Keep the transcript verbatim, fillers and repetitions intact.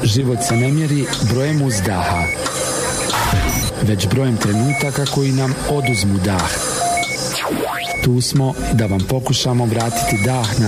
Život se ne mjeri brojem uzdaha, već brojem trenutaka koji nam oduzmu dah. Tu smo da vam pokušamo vratiti dah na